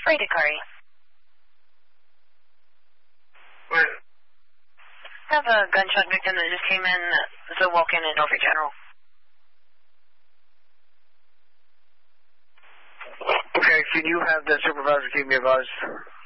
Brady Curry. Where? I have a gunshot victim that just came in, Zilwaukee in Norfolk General. Okay, can you have the supervisor keep me advised?